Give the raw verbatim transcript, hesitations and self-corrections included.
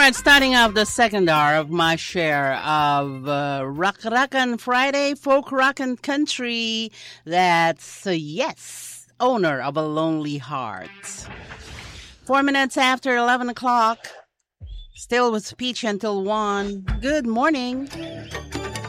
right, starting off the second hour of my share of uh, Rock Rockin' Friday, Folk Rockin' Country. That's, uh, yes, Owner of a Lonely Heart. Four minutes after eleven o'clock. Still with speech until one. Good morning.